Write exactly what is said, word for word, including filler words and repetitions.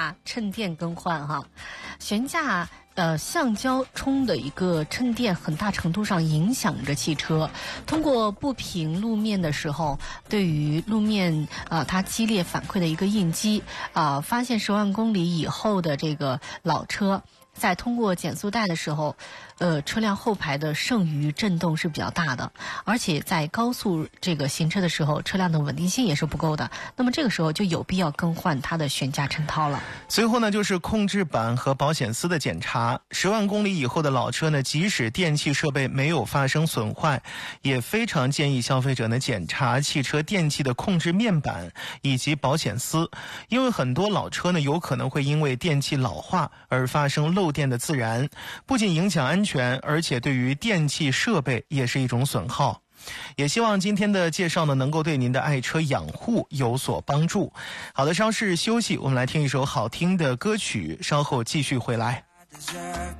架衬垫更换哈，悬架呃橡胶冲的一个衬垫，很大程度上影响着汽车。通过不平路面的时候，对于路面啊、呃、它激烈反馈的一个应激啊、呃，发现十万公里以后的这个老车，在通过减速带的时候，呃，车辆后排的剩余震动是比较大的，而且在高速这个行车的时候，车辆的稳定性也是不够的。那么这个时候就有必要更换它的悬架衬套了。 随后呢，就是控制板和保险丝的检查。十万公里以后的老车呢，即使电气设备没有发生损坏，也非常建议消费者呢检查汽车电气的控制面板以及保险丝，因为很多老车呢有可能会因为电气老化而发生漏电的自燃，不仅影响安全，而且对于电气设备也是一种损耗。也希望今天的介绍呢能够对您的爱车养护有所帮助。好的，稍事休息，我们来听一首好听的歌曲，稍后继续回来。